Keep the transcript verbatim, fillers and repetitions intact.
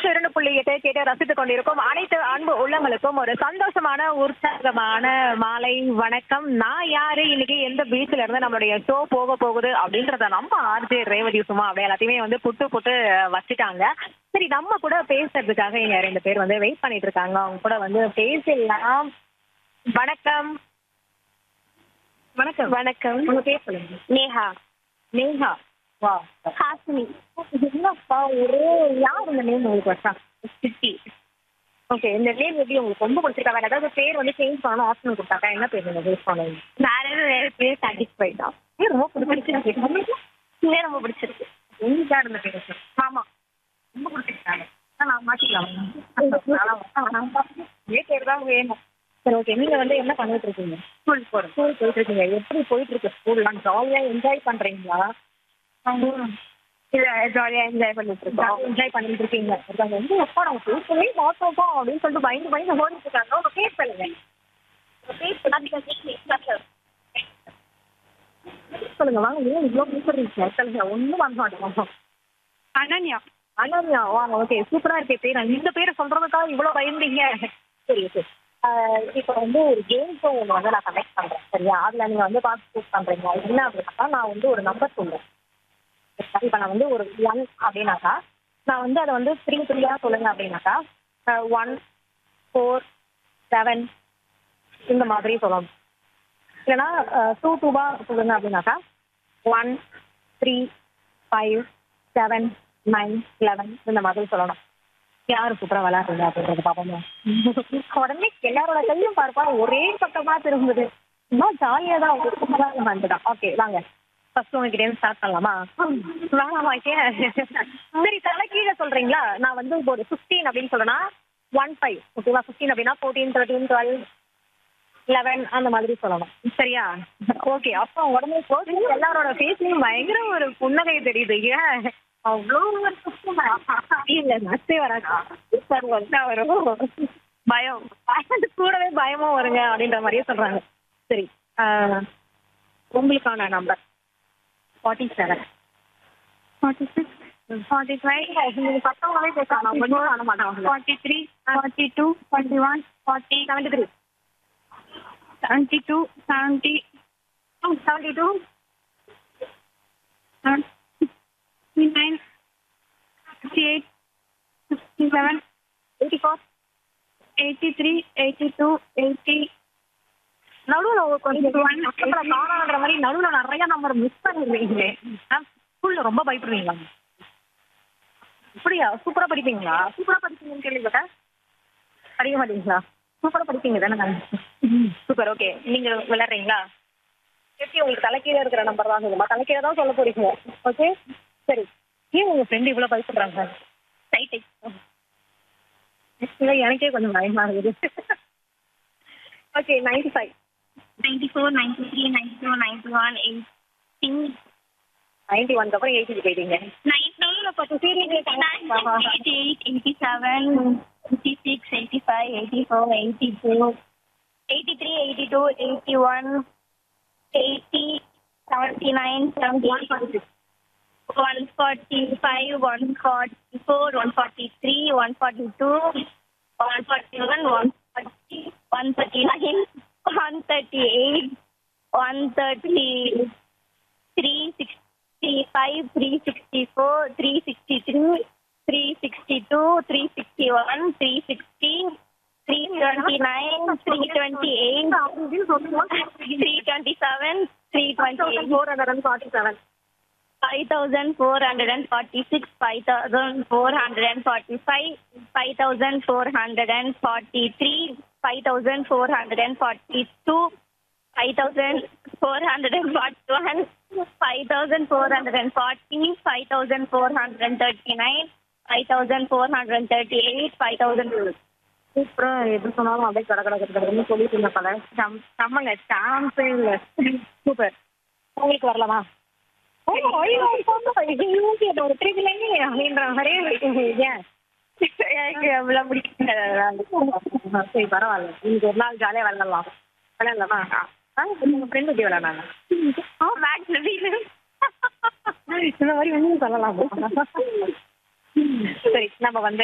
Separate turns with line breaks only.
நூற்று இரண்டு புள்ளி எட்டு கேட்டு ரசித்துக் கொண்டிருக்கும் அனைத்து அன்பு உள்ளங்களுக்கும் ஒரு சந்தோஷமான உற்சாகமான மாலை வணக்கம். நான் யாரு, இன்னைக்கு எந்த பீச்ல இருந்து நம்மளுடைய ஷோ போக போகுது அப்படின்றத நம்ம ஆர்ஜே ரேவதி சும்மா அப்படியே எல்லாத்தையுமே வந்து புட்டு புட்டு வச்சுட்டாங்க. சரி, நம்ம கூட பேசுறதுக்காக இங்க ரெண்டு பேர் வந்து வெயிட் பண்ணிட்டு இருக்காங்க. அவங்க கூட வந்து பேசலாம். வணக்கம். வணக்கம்.
வணக்கம்.
உங்க பேர் சொல்லுங்க.
நேஹா.
நேஹா. வா.
ஹாசினி.
என்னப்பா ஒரு யார் இந்த நேம் உங்களுக்கு வச்சா?
சித்தி.
ஓகே, இந்த நேம் எப்படி உங்களுக்கு ரொம்ப பிடிச்சிருக்கா? வேற ஏதாவது பேர் வந்து சேஞ்ச் பண்ணணும் ஆப்ஷன் கொடுத்தாக்கா என்ன பேர் நீங்க யூஸ் பண்ணுவீங்க?
வேற எதுவும் வேற பேர் சாட்டிஸ்ஃபைட் தான்.
பேர் ரொம்ப பிடிச்சிருக்கு.
இதே ரொம்ப பிடிச்சிருக்கு.
உங்களுக்கு யார் இந்த பேர் வச்சா?
மாமா.
ரொம்ப பிடிச்சிருக்காங்க. நான் மாட்டிக்கலாம். இதே பேர் தான் வேணும். சரி, ஓகே. நீங்க வந்து என்ன பண்ணிட்டு இருக்கீங்க?
ஸ்கூல் போறோம்.
ஸ்கூல் போயிட்டு இருக்கீங்க. எப்படி போயிட்டு இருக்கு ஸ்கூல்லாம்? ஜாலியா என்ஜாய் பண்றீங்களா?
இதை ஜாலியா என்ஜாய் பண்ணிட்டு இருக்கோம்.
என்ஜாய் பண்ணிட்டு இருக்கீங்க. ஒருத்தவங்க வந்து எப்பா நம்ம பேசவே மாட்டோம் அப்படின்னு சொல்லிட்டு பயந்து பயந்து ஓடிட்டு இருக்காங்க. உங்க பேர் சொல்லுங்க. உங்க பேர் சொல்லுங்க. வாங்க, ஏன் இவ்வளோ பேசுறீங்க? சொல்லுங்க. ஒன்றும் பண்ண மாட்டோம்.
அனன்யா.
அனன்யா. வாங்க. ஓகே, சூப்பரா இருக்கே பேர். இந்த பேரை சொல்றதுக்காக இவ்வளோ பயந்தீங்க. சரி, ஓகே. இப்போ வந்து ஒரு கேம் ஷோ ஒன்று வந்து நான் கனெக்ட் பண்றேன். சரியா? அதுல நீங்க வந்து பார்ட்டிசிபேட் பண்றீங்க. என்ன அப்படின்னாக்கா நான் வந்து ஒரு நம்பர் சொல்றேன். இப்போ நான் வந்து ஒரு ஒன் அப்படின்னாக்கா நான் வந்து அதை வந்து த்ரீ த்ரீயா சொல்லுங்க அப்படின்னாக்கா ஒன் ஃபோர் செவன் இந்த மாதிரி சொல்லணும். இல்லைன்னா டூ டூவா சொல்லுங்க அப்படின்னாக்கா one three five seven nine eleven இந்த மாதிரி சொல்லணும். யார் சூப்பராக விளையாடுறீங்க அப்படின்றது பார்ப்போம். உடனே எல்லாரோட கையும் பார்ப்பா ஒரே பக்கமா திரும்புது. இன்னும் ஜாலியாக தான் உங்களுக்கு வந்துதான். ஓகே, வாங்க. ஃபர்ஸ்ட் உங்ககிட்ட ஸ்டார்ட் பண்ணலாமா? வேணாமா? சரி, தலைக்கீழே சொல்றீங்களா? நான் வந்து ஒரு ஃபிஃப்டீன் அப்படின்னு சொல்றேன்னா ஒன் ஃபைவ் ஓகேவா? ஃபிஃப்டீன் அப்படின்னா ஃபோர்டீன் தேர்ட்டீன் டுவெல் லெவன் அந்த மாதிரி சொல்லணும். சரியா? ஓகே. அப்போ உடனே போச்சு எல்லாரோட ஃபேஸ்லையும் பயங்கர ஒரு புன்னகை தெரியுது. ஏன் அவ்வளோ இல்லை நச்சே வராது வரும் பயம் கூடவே பயமும் வருங்க அப்படின்ற மாதிரியே சொல்றாங்க. சரி, உங்களுக்கான number forty seven
forty six. Forty five.
நீங்கள் பத்தவங்களே பேசலாம். கொஞ்சம் பண்ண மாட்டாங்க.
Forty three. Forty two. Forty one. Forty.
Seventy three.
Seventy two. Seventy.
Seventy two.
Fifty nine. Fifty eight. Fifty seven.
Eighty four.
Eighty three. Eighty two. Eighty.
நடுவில் கொஞ்சம் காணான்ற மாதிரி நடுவில் நிறைய நம்பர் மிஸ் பண்ணிடுவீங்களே. ஸ்கூல்ல ரொம்ப பயப்படுவீங்களா? அப்படியா? சூப்பரா படிப்பீங்களா? சூப்பரா படிப்பீங்கன்னு கேள்விப்பட்டேன். படிக்க மாட்டீங்களா? சூப்பரா படிப்பீங்க தானே நான்? சூப்பர். ஓகே, நீங்க விளையாடுறீங்களா? எப்படி உங்களுக்கு தலைக்கீழ இருக்கிற நம்பர் தான் சொல்லுமா? தலைக்கீழ தான் சொல்ல போறீங்க. ஓகே, சரி. ஏன் உங்க ஃப்ரெண்டு இவ்வளோ பயப்படுறாங்க?
சைட்டை.
இல்லை, எனக்கே கொஞ்சம் பயமா இருக்குது. Okay, ninety five.
Ninety four. Ninety three. Ninety two. Ninety one. Eighty.
Ninety ஒன்க்கு அப்புறம் எயிட்டிக்கு போயிட்டீங்க.
Eighty seven. Eighty six. Eighty five. Eighty four. Eighty two. Eighty three. Eighty two. Eighty one. Eighty. Seventy nine. Seventy one. One forty five. One forty four. One forty three. One forty two. One forty one. One forty. One thirty nine. One thirty eight. One thirty three. Sixty five. Three sixty four. Three sixty three. Three sixty two. Three sixty one. Three sixty. Three twenty nine. Three twenty eight. Three twenty seven. Three twenty eight.
Four hundred and forty seven.
five thousand four hundred forty-six. five thousand four hundred forty-five. five thousand four hundred forty-three. five thousand four hundred forty-two. five thousand four hundred forty-one. five thousand four hundred forty. five thousand four hundred thirty-nine. five thousand four hundred thirty-eight. five thousand.
சூப்பராக எது சொன்னாலும் அப்படியே கடை கடை கடை சொல்லிட்டு இருந்த பல சம் செம்மங்க சான்ஸே இல்லை. சூப்பர். உங்களுக்கு வரலாமா? ஓ, ஒரு ட்ரிபிள்னு அப்படின்ற மாதிரியே ஏன் எனக்கு எவ்வளோ பிடிக்கும். சரி, பரவாயில்ல. இன்னைக்கு ஒரு நாள் ஜாலியாக விளையாடலாம். விளையாடலாமா? ஆ, உங்கள் ஃப்ரெண்டு எப்படி விளையாடாங்க?
ஆ, மேக்ஸ் வீடு.
இந்த மாதிரி ஒன்றும் சொல்லலாம். சரி, நம்ம வந்து